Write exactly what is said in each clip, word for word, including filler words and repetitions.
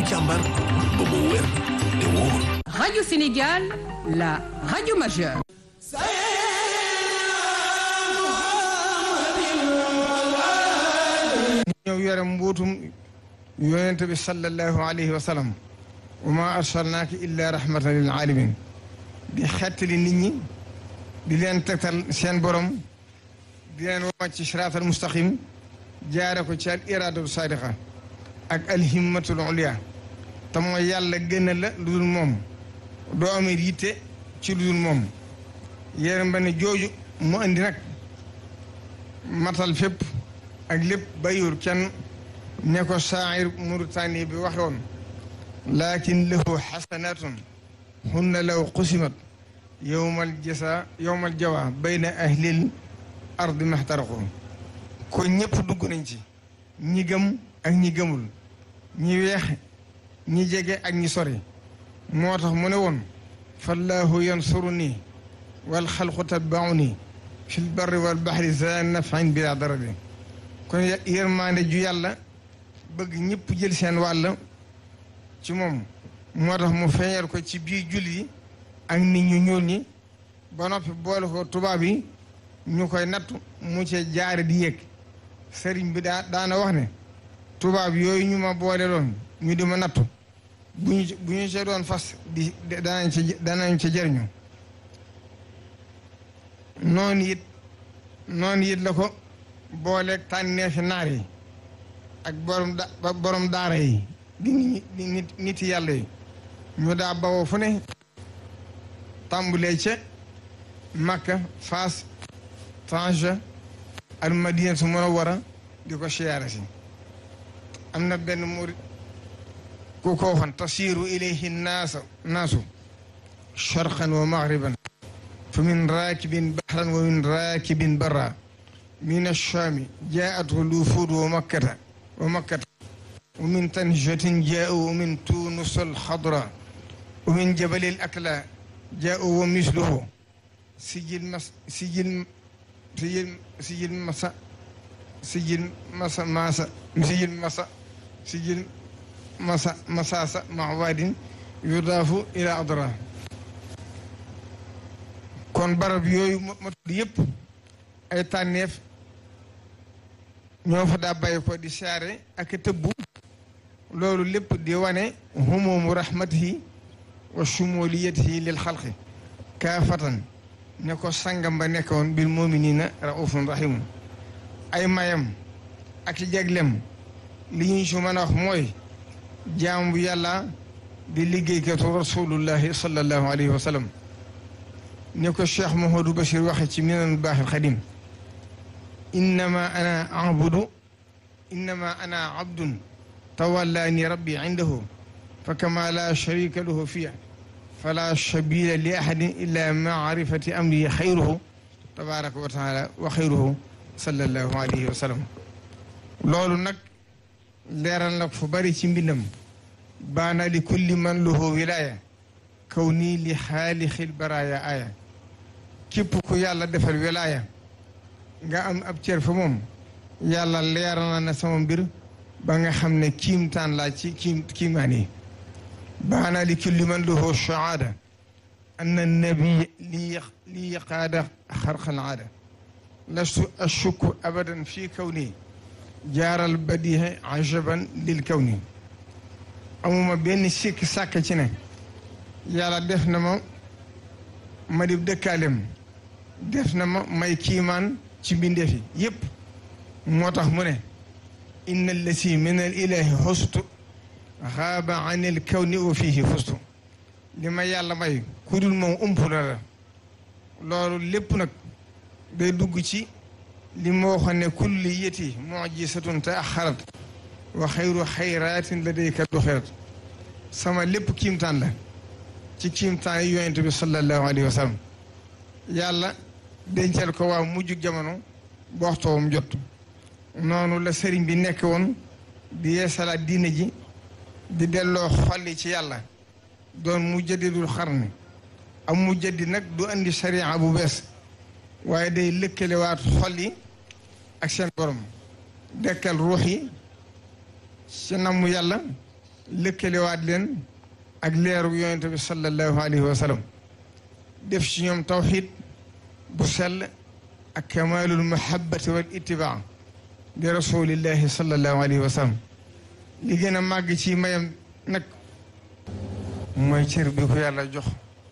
càmbar ba mu wér te wóor. Radio Sénégal, la radio majeure. ñëw yore mbuutum yonente bi sallallahu alayhi wa sallam wa ma arsalnaaka illa rahmatan lil alamin di xettali nit ñi di leen tegtal seen borom di leen wàcc ci siraatal mustaqim jaare ko ci al iradatu sadiqa ak al himmatul ulia te mooy yàlla gën a la lu dul moom doo amee yitte ci lu dul moom yéen ba ne jooju mu andi nag matal fépp ak lépp bayur kenn ne ko saa'ir Mauritanie bi waxe woon lakin lahu xasanatun hunna law qusimat yowmal jasa yowmal jawa bayna ahlil ardi maxtaraqu ko ñëpp dugg nañ ci ñi gëm ak ñi gëmul ñi weex ñi jege ak ñi sori moo tax mu ne woon fallahu yansuruni wal xalqu tatbauni fil barri wal baxri za nafin bila darari kon yërmaande ju yàlla bëgg ñëpp jël seen wàll ci moom moo tax mu feeñal ko ci biir julli yi ak nit ñu ñuul ñi ba noppi boole ko tubaab yi ñu koy nattu mu ci jaare di yëg sëriñ bi daa daana wax ne tubaab yooyu ñu ma boole doon ñu di ma nattu bu ñu bu ñu ci doon fas di danañ ci danañ ci jëriñu noonu it noonu it la ko booleeg tànneefi naar yi ak borom da borom daara yi di nit nit yàlla yi ñu daa bawoo fu ne tàmbulee ca Makka Faas Tanja al Madinatu Munawwara di ko siyaare si am na benn murid ku ko waxoon tasiiru ilayhi naasa naasu sharqan wa maghriban fa min raakibin bahran wa min raakibin barra min ash-shaami jaa'athu al-wufuud wa makkata wa makkata wa min tanjatin jaa'u wa min tuunus al-xadra wa min jabali al-akla jaa'u wa misluhu sijil mas sijil sijil sijil masa sijil masa masa sijil masa sijil masa masasa mawadin yudaafu ila adra kon barab yooyu ma tudd yëpp ay tànneef ñoo fa daa bàyyi ko di saare ak tëbbu loolu lépp di wane humumu rahmatihi wa shumuliyatihi lil xalqi kaafatan ne ko sangam ba nekkoon bil muminina raufun rahimun ay mayam ak jaglem li ñu si mën a wax mooy jaam bu yàlla di liggéeykatu rasulullahi sallallahu alayhi wa sallam ne ko Cheikh Mouhamadou Bachir waxe ci minanul baaxil xadim innama ana abudu innama ana abdun tawallani rabbi indahu fa kama la sharika lahu fiya fala sabila li ahadin illa maarifati amri xayruhu tabaraka wa taala wa xayruhu sallallahu alayhi wa sallam loolu nag leeral nag fu bari ci mbindam baana li kulli man lahu wilaya kaw nii li xaalixil baraaya aya képp ku yàlla defal wilaya nga am ab cër fa moom yàlla leeral na sama mbir ba nga xam ne kiimtaan laa ci kiim kiimaan yi baana li kulli man lahu shahaada anna nabi li li qaada xarqal aada lastu ashukku abadan fi kawni jaaral badiha ajaban lil kawni amuma benn sikk sàkk ci ne yàlla def na ma ma di dëkkaalem def na ma may kiimaan ci mbindeef yi yépp moo tax mu ne inna allati min al ilahi xustu xaaba an il kawni wa fihi fustu li ma yàlla may ku dul moom umpu na la loolu lépp nag day dugg ci li ma waxoon ne kulli yeti mujisatun te axarat wa xayru xayraatin la day kat du xerat sama lépp kiimtaan la ci kiimtaan yi yonent bi sallallahu alayhi wa sallam yàlla dencal ko waa mujjug jamono bu waxtoom jot noonu la sëriñ bi nekk woon di yeesalaat diine ji di delloo xolli ci yàlla doon mujaddidul xarni am mujaddid nag du andi sariya bu bees waaye day lëkkalewaat xol yi ak seen borom dekkal ruux yi ci namm yàlla lëkkalewaat leen ak leeru yonente bi sallallahu alayhi wa sallam def ci ñoom tawxiid bu sell ak kamalul mahabbati wal ittibaa li rasulillahi sallallahu alayhi wa sallam li gën a màgg ci mayam nag mooy cër bi ko yàlla jox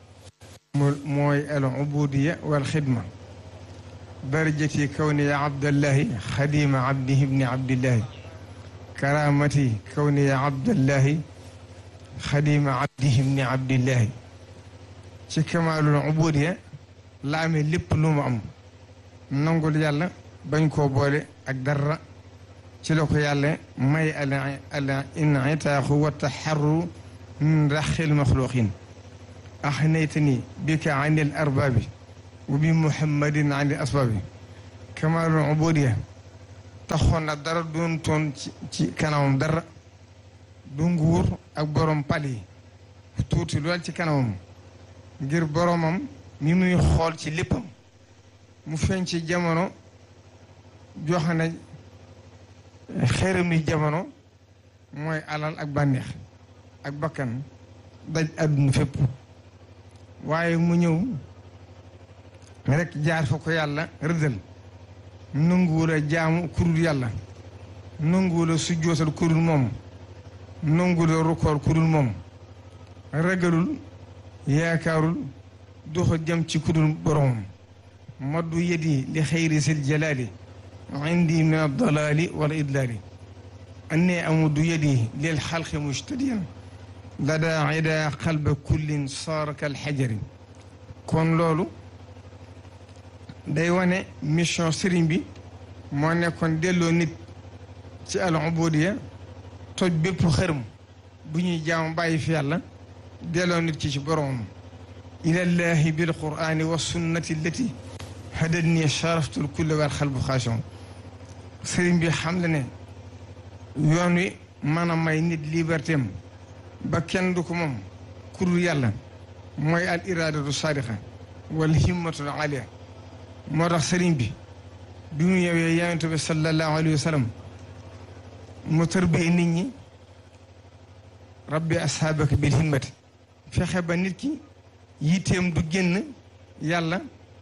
mooy al ubudiya wal xidma darajati kawni ya abdallahi xadima abdihi ibni abdillahi karamati kawni ya abdallahi xadima abdihi ibni abdillahi ci kamalul ubudiya la amee lépp lu mu am nangul yàlla bañ koo boole ak dara ci la ko yàlla may al al initaaxu wa taxarru min raxil maxluqin axnaytani bika an il arbaabi wa bi muhammadin an il asbaabi kamalul ubudiya taxoon na dara doon toon ci ci kanamam dara du nguur ak borom pal yi tuuti lool ci kanamam ngir boromam mi muy xool ci léppam mu feeñ ci jamono joxe na xeeram ni jamono mooy alal ak bànneex ak bakkan daj àdduna fépp waaye mu ñëw rek jaar fa ko yàlla rëddal nanguwul a jaamu kurul yàlla nanguwul a sujjootal kurul moom nanguwul a rukkool kurul moom ragalul yaakaarul doxa jëm ci kudul boromam maddu yedi li xayri sil jalaali indi min addalaali wal idlaali anni amuddu yedi lil xalqi mujtadiyan lada ida qalba kullin saara kal xajari kon loolu day wane mission sëriñ bi moo nekkoon delloo nit ci al ubudiya toj bépp xërëm bu ñuy jaamu bàyyi fi yàlla delloo nit ki ci boromam ilallahi bil qur'ani wa sunnati allati hadani sharaftul kulli wal xalbu xaashon sëriñ bi xam la ne yoon wi mën a may nit liberté am ba kenn du ko moom kurul yàlla mooy al iradatu sadiqa wal himmatul aliya moo tax sëriñ bi bi mu ñëwee yonent bi sallallahu alayhi wa sallam mu tërbiyee nit ñi rabbi ashaabaka bil himmati fexe ba nit ki yitteem du génn yàlla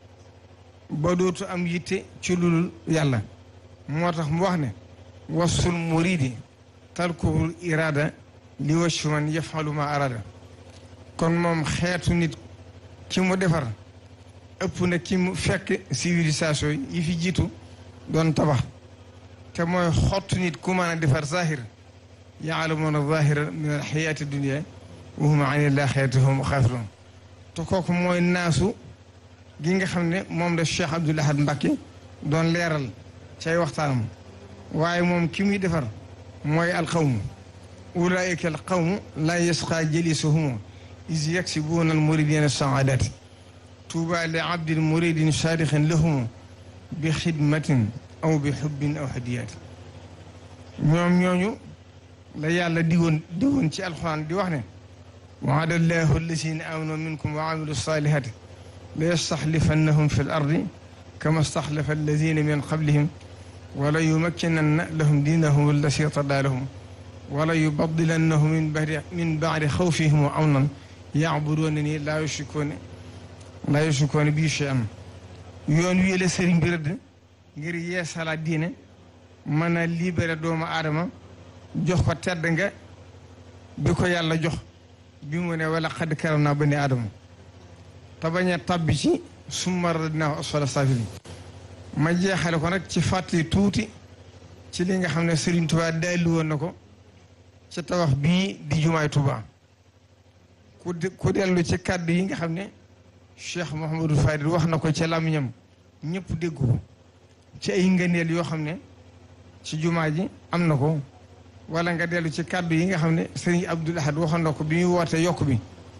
ba dootu am yitte ci lulul yàlla moo tax mu wax ne wasul muridi tarkuhul irada li waccu man yafalu ma arada kon moom xeetu nit ki mu defar ëpp na ki mu fekk civilisation yi fi jiitu doon tabax te mooy xottu nit ku mën a defar zahir yaalamuuna zahira min al xayaati dunia wa hum an il-aaxirati hum xaafiruun te kooku mooy naasu gi nga xam ne moom la Cheikh Abdoul Ahad Mbacké doon leeral cay waxtaanam waaye moom ki muy defar mooy alqawmu ulaa'ika alqawmu laa yasqaa jalisuhum iz yaksibuuna almuridiina saadaati tuuba li abdin muridin saadixin lahum bi xidmatin aw bi xubbin aw hadiyaati ñoom ñooñu la yàlla digoon digoon ci alxuraan di wax ne وعد الله الذين آمنوا منكم وعملوا الصالحات ليستخلفنهم في الأرض كما استخلف الذين من قبلهم وليمكنن لهم دينهم الذي ارتضى لهم وليبدلنهم من بعد من بعد خوفهم أمنا يعبدونني لا يشركون لا يشركون بي شيئا yoon wi la sëriñ bi rëdd ngir yeesalaat diine mën a libéré doomu aadama jox ko tedd nga bi ko yàlla jox bi mu ne wala xad karam naa bani aadama te bañ a tabbi ci summa radnaahu asfala saafiliin ma jeexale ko nag ci fàttali tuuti ci li nga xam ne Serigne Touba daallu woon na ko ci tabax bii di jumaay Touba ku ku dellu ci kàddu yi nga xam ne Cheikh Mouhamadou Fadil wax na ko ci làmmiñam ñëpp dégg ko ci ay ngëneel yoo xam ne ci jumaa ji am na ko wala nga dellu ci kàddu yi nga xam ne Serigne Abdoul Ahad waxoon na ko bi muy woote yokk bi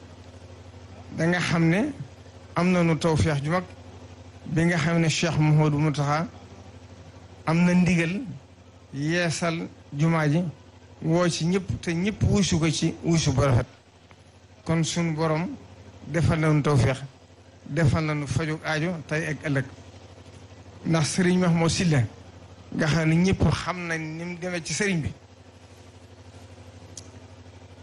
da nga xam ne am nañu tawfeex ju mag bi nga xam ne Cheikh Mouhamadou Mountakha am na ndigal yeesal jumaa ji woo ci ñëpp te ñëpp wuusu ko ci wuusu bu rafet kon suñu borom defal nañu tawfeex defal nañu fajug aajo tey ak ëllëg ndax Serigne Mahmoud Sylla nga xam ne ñëpp xam nañ ni mu demee ci Serigne bi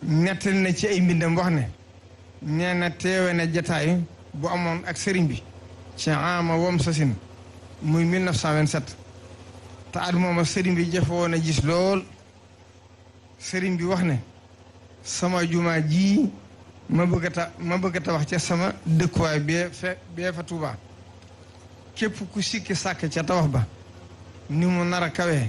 nettali na ci ay mbindam wax ne nee na teewe na jataay bu amoon ak sëriñ bi ci ama wam sasin muy mille neuf cent vingt-sept te at mooma sëriñ bi jafe woon a gis lool sëriñ bi wax ne sama jumaa ji ma bëgg a ta ma bëgg a tabax ca sama dëkkuwaay bee fe bee fa Tuubaa képp ku sikki sàkk ca tabax ba ni mu nar a kawee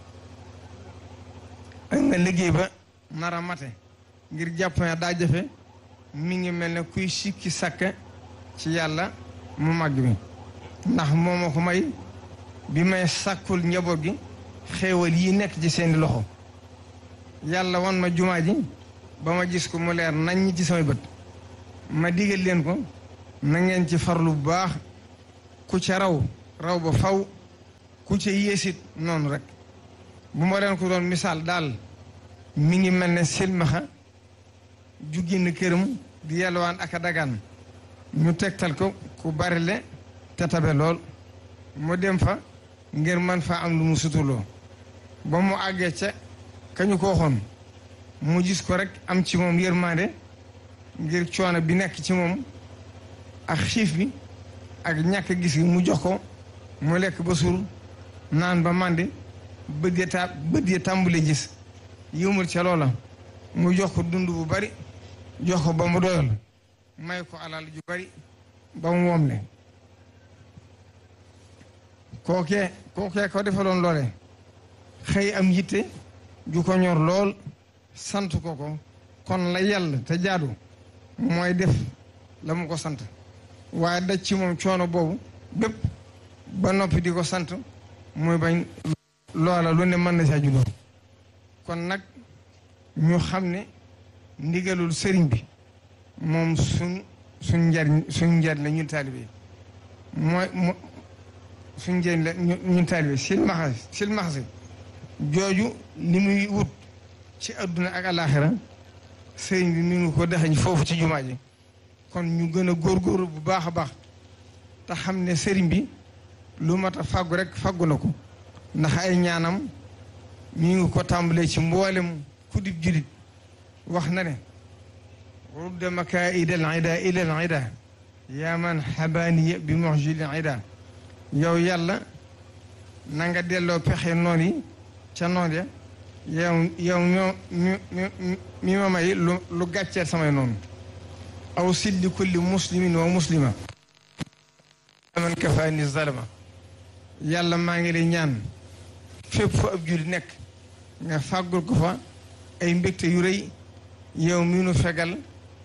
ak nga liggéey ba nar a mate ngir jàpp ne daa jafe mi ngi mel ne kuy sikki sàkk ci yàlla mu màgg mi ndax moo ma ko may bi may sàkkul njaboot gi xéewal yi nekk ci seeni loxo yàlla wan ma jumaa ji ba ma gis ko mu leer naññ ci samay bët ma digal leen ko na ngeen ci farlu bu baax ku ca raw raw ba faw ku ca yéesit noonu rek bu ma leen ko doon misaal daal mi ngi mel ne silmaxa ju génn këram di yelwaan ak a dagaan ñu tegtal ko ku bari le te tabe lool mu dem fa ngir man fa am lu mu suturloo ba mu àggee ca kañu ko waxoon mu gis ko rek am ci moom yërmande ngir coono bi nekk ci moom ak xiif bi ak ñàkk gis gi mu jox ko mu lekk ba suur naan ba màndi bët ya ta bët ya tàmbule gis yëmul ca loola mu jox ko dund bu bari jox ko ba mu doyal may ko alal ju bari ba mu woom le kookee kookee ko defaloon loole xëy am yitte ju ko ñor lool sant ko ko kon la yàlla te jaadu mooy def la mu ko sant waaye daj ci moom coono boobu bépp ba noppi di ko sant muy bañ loola lu ne mën na saa juddoo kon nag ñu xam ne ndigalul sëriñ bi moom suñ suñ njariñ suñ njariñ la ñun taalibe mooy suñ njariñ la ñun taalibe silmaxa silmaxa jooju li muy wut ci adduna ak alaxira sëriñ bi mi ngi ko dexañ foofu ci jumaa ji kon ñu gën a góorgóorlu bu baax a baax te xam ne sëriñ bi lu mat a fàggu rek fàggu na ko ndax ay ñaanam mi ngi ko tàmbalee ci mboolem ku dib julit wax na ne rudda makaida al ida ila al ida yaa man xabaaniya bi moxjili ida yow yàlla na nga delloo pexe noon yi ca noon ya yow yow ñoo mi ma may lu lu gàcceel samay noonu aw silli kulli muslimin wa muslima man kafaani zalama yàlla maa ngi lay ñaan fépp fa ab julli nekk nga fàggul ko fa ay mbégte yu rëy yow mi nu fegal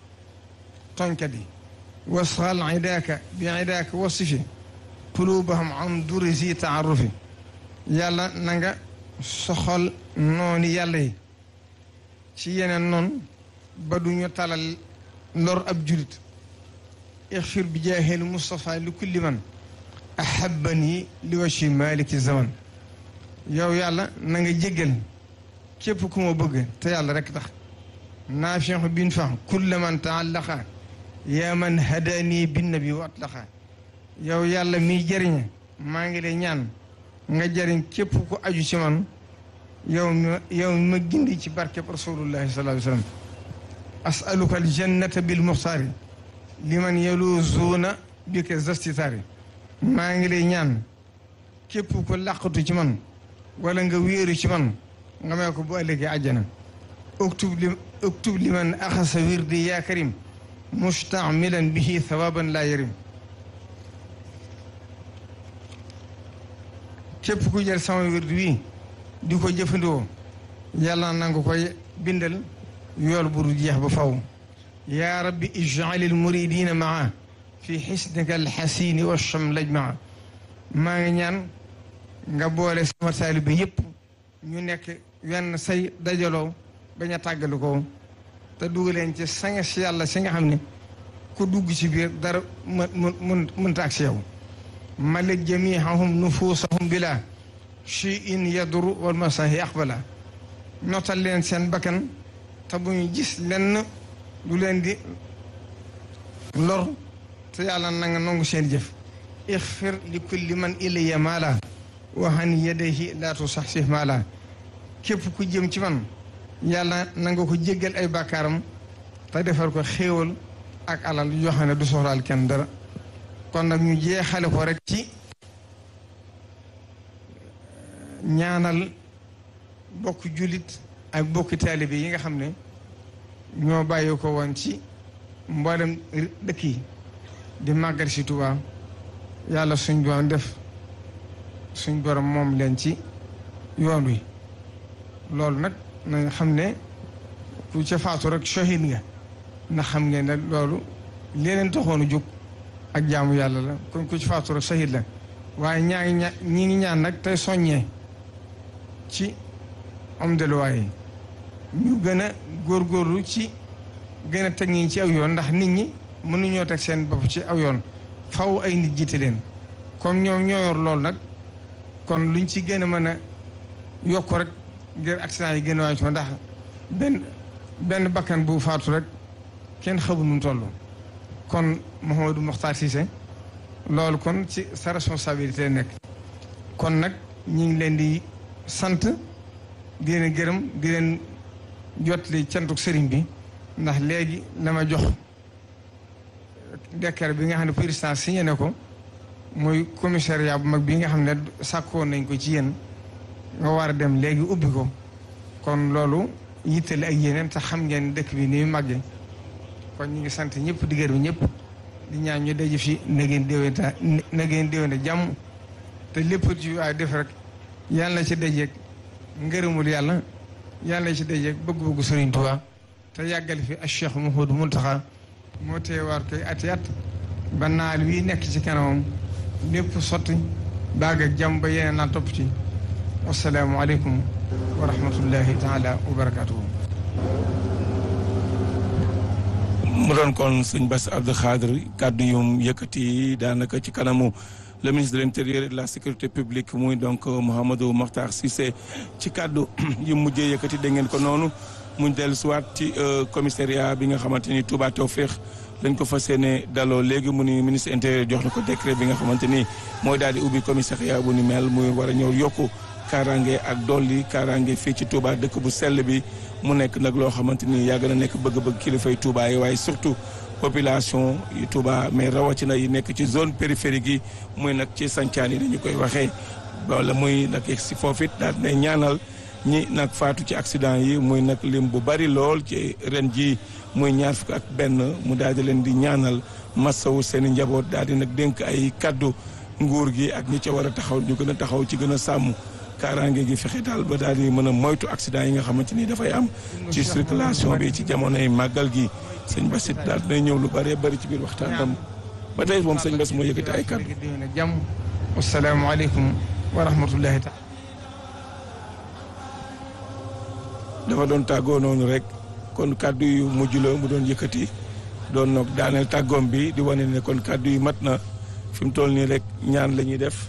tonkat yi wasxal idaaka bi idaaka wasifi qulubahum an durisi taarufi yàlla na nga soxal noonu yàlla yi ci yeneen noonu ba duñu talal lor ab julit ixfir bi jaahil Mustafa li kulli man ahabani li wajhi maliki zaman yow yàlla na nga jéggal képp ku ma bëgg te yàlla rek tax naafihu bin fa kulla man taallaqa yaa man hadani bin nabi wa atlaqa yow yàlla miy jëriñ maa ngi lay ñaan nga jëriñ képp ku aju ci man yow mi yow mi ma gindi ci barkeb rasulullahi sallallahu alayhi wa sallam asaluka aljannata bil muxtaari liman yaluzuuna bika zastitaari maa ngi lay ñaan képp ku làqatu ci man wala nga wéeru ci man nga may ko bu ëllëgee àjjana uktub li uktub liman axasa wirdi yaa karim mustamilan bihi thawaban laa yarim képp ku jël sama wirdi wi di ko jëfandikoo yàlla na nga koy bindal yool bu du jeex ba faw yaa rabbi ij'alil muridina maa fi xisnika alxasini wa chamlaj maa maa ngi ñaan nga boole sama taalibe yëpp ñu nekk wenn say dajaloo bañ a tàggali ko te dugaleen ci sanga si yàlla si nga xam ne ku dugg ci biir dara mën mën mënta ak si yow malik jamihahum nufusahum bila shay'in yaduru wal masahi aqbala notal leen seen bakkan te bu ñu gis lenn lu leen di lor te yàlla na nga nangu seen jëf ixfir li kulli man ilayya maala waxan yadayhi laa tusaxsih maala képp ku jëm ci man yàlla na nga ko jéggal ay bàkkaaram te defal ko xéewal ak alal yoo xam ne du soxlaal kenn dara kon nag ñu jeexale ko rek ci ñaanal bokk jullit ak bokki taalibe yi nga xam ne ñoo bàyyi ko woon ci mboolem dëkk yi di màggal si Tuubaa yàlla suñ borom def suñ borom moom leen ci yoon wi loolu nag na xam ne ku ca faatu rek shahid nga na xam ngeen ne loolu leneen taxoonu jóg ak jaamu yàlla la kon ku ci faatu rek shahid la waaye ñaa ngi ña ñi ngi ñaan nag tey soññee ci homme de loi yi ñu gën a góorgóorlu ci gën a teg ñi ci aw yoon ndax nit ñi mënuñoo teg seen bopp ci aw yoon faw ay nit jiite leen comme ñoom ñoo yor loolu nag kon luñ ci gën a mën a yokk rek ngir accident yi gën a wàññi ndax benn benn bakkan bu faatu rek kenn xamul nu mu toll kon Mouhamadou Mokhtar Cissé loolu kon ci sa responsabilité nekk kon nag ñu ngi leen di sant di leen gërëm di leen jotli cantuk sëriñ bi ndax léegi la ma jox décret bi nga xam ne président signé ne ko muy commissariat bu mag bi nga xam ne sàkkoon nañ ko ci yéen nga war a dem léegi ubbi ko kon loolu yittale ak yeneen te xam ngeen dëkk bi ni màgge kon ñu ngi sant ñëpp di gërëm ñëpp di ñaan ñu daje fi na ngeen déwénta na ngeen déwénte jàmm te lépp ci waaye def rek yàlla na ci dajeeg ngërëmul yàlla yàlla na ci dajeeg bëgg-bëggu Sëriñ Tuubaa te yàggal fi ak Cheikh Mouhamadou Mountakha moo teewaat koy ati at ba naal wi nekk ci kanamam lépp sotti baag ak jàmm ba yeneen naa topp ci wasalaamu aleykum wa rahmatullahi taala wa barakatuhu mu doon kon sëñ Bass Abdou Khadre kàddu yum yëkkati daanaka ci kanamu le ministre de l'intérieur et de la sécurité publique muy donc Mouhamadou Mokhtar Cissé ci kàddu yi mujjee yëkkati dégg ngeen ko noonu muñ dellu siwaat ci commissariat bi nga xamante ni Touba Tawfekh lañ ko fas yéene daloo léegi mu ni ministre intérieur jox na ko décret bi nga xamante ni mooy daal di ubbi commissariat bu ni mel muy war a ñëw yokku kaaraange ak dolli kaaraange fii ci Touba dëkk bu sell bi mu nekk nag loo xamante ni yàgg na nekk bëgg-bëgg kilifay Touba yi waaye surtout population yi Touba mais rawatina yi nekk ci zone périphérique yi muy nag ci sancaan yi dañu koy waxee wala muy nag yegg si foofu it daal ne ñaanal ñi nag faatu ci accident yi muy nag lim bu bari lool ci ren ji muy ñaar fukk ak benn mu daal di leen di ñaanal massawu seen i njaboot daal di nag dénk ay kaddu nguur gi ak ñi ca war a taxaw ñu gën a taxaw ci gën a sàmm kaaraange gi fexe daal ba daal di mën a moytu accident yi nga xamante ni dafay am ci circulation bi ci jamonoy màggal gi sëñ Bass it daal dina ñëw lu bëree bëri ci biir waxtaanam ba tey moom sëñ Bass moo yëkkati ay kaddu. jàmm asalaamaaleykum wa rahmatullahi taala. dafa doon tàggoo noonu rek kon kaddu yu mujj la mu doon yëkkati doon nag daaneel tàggoom bi di wane ne kon kaddu yu mat na fi mu toll nii rek ñaan la ñuy def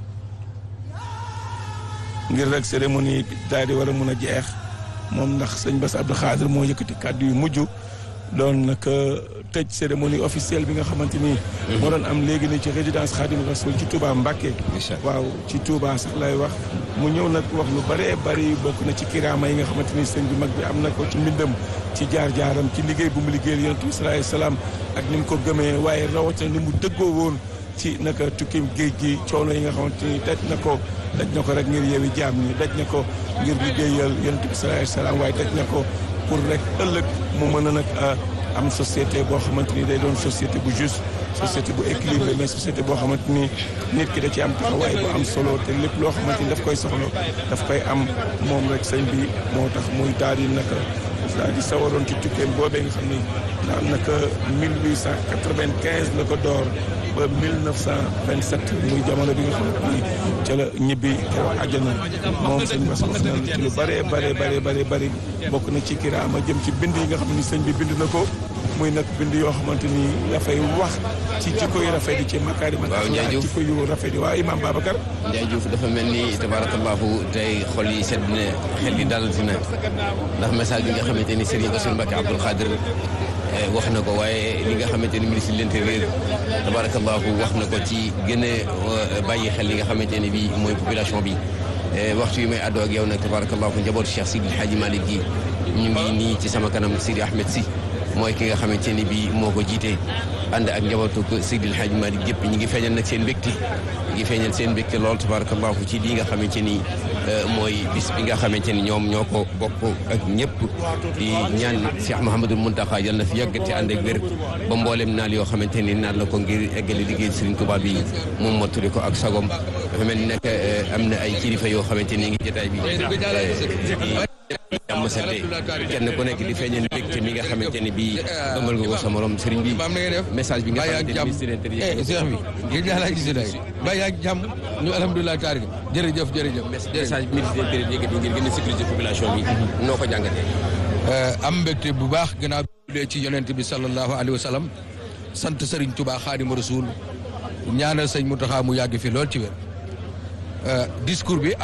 ngir rek cérémonie daal di war a mun a jeex moom ndax sëñ Bass Abdou Khadre moo yëkkati kaddu yu mujj doon nag tëj cérémonie officielle bi nga xamante ni. moo doon am léegi ni ci résidence Khadim Rasoul ci Touba Mbacké. waaw ci Touba sax lay wax. mu ñëw nag wax lu bëree bëri bokk na ci kiraama yi nga xamante ni sëñ bi mag bi am na ko ci mbindam ci jaar-jaaram ci liggéey bu mu liggéeyal yonent bi sallallahu alayhi wasallam ak ni mu ko gëmee waaye rawatina ni mu dëggoo woon ci naka tukkim géej gi coono yi nga xamante ni daj na ko daj na ko rek ngir yeewi jaam ñi daj na ko ngir liggéeyal yonent bi sallallahu alayhi wasallam waaye daj na ko pour rek ëllëg mu mën a nag am société boo xamante ni day doon société bu juste société bu équilibré mais société boo xamante ni nit ki da ci am taxawaay bu am solo te lépp loo xamante ni daf koy soxla daf koy am moom rek sëñ bi moo tax muy daal di naka daal di sawaroon ci tukkeem boobee nga xam ni daan naka mille huit cent quatre-vingt-quinze la ko door ba mille neuf cent vingt-sept muy jamono bi nga xamante ni ca la ñibbi keroog àjjana moom sëñ Bass wax na ci lu bëree bëree bëree bëri bëri bokk na ci kiraama jëm ci bind yi nga xam ni sëñ bi bind na ko muy nag bind yoo xamante ni dafay wax ci jikko yu rafet yi ci makaari ma jikko yu rafet yi waaw Imam Babacar Ndiaye Diouf dafa mel ni tabarakallahu tey xol yi sedd na xel yi dalal si na ndax message bi nga xamante ni Serigne Bassirou Mbacké Abdoul Khadre wax na ko waaye li nga xamante ni ministre de l'intérieur tabarakallahu wax na ko ci gën a bàyyi xel li nga xamante ne bi mooy population bi waxtu yi may àddoo ak yow nag tabarakallahu njaboot Cheikh Sidi El Hadji Malick gi ñu ngi nii ci sama kanam Sidi Ahmed Sy mooy ki nga xamante ni bii moo ko jiite ànd ak njabootu ko Seydil Hadji Malick gépp ñi ngi feeñal nag seen mbégte ñi ngi feeñal seen mbégte lool tabarakallahu ci lii nga xamante ni mooy bis bi nga xamante ni ñoom ñoo ko bokk ak ñëpp di ñaan Cheikh Mouhamadul Mountakha yal na fi yàgg te ànd ak wér ba mboolem naal yoo xamante ni naal la ko ngir eggale liggéey Serigne Touba bi moom mottali ko ak sagom dafa mel ni nag am na ay kilifa yoo xamante ni ngi jotaay bi am sante kenn ku nekk di feeñal mbégte mi nga xamante ni bii ëmbal nga ko sa morom sëriñ bi message bi nga xamante ni ministre de l'Intérieur Cheikh bi ngir ñaa laa gis léegi ba yaa jàmm ñu alhamdulilah taari jërëjëf jërëjëf message bi ministre de l'Intérieur yëkkati ngir gën a sécuriser population bi noo ko jàngatee am mbégte bu baax gannaaw bi ci yonent bi sallallahu alayhi wa sallam sant Serigne Touba Xaadimu Rasuul ñaanal sëñ Mountakha mu yàgg fi lool ci wér discours bi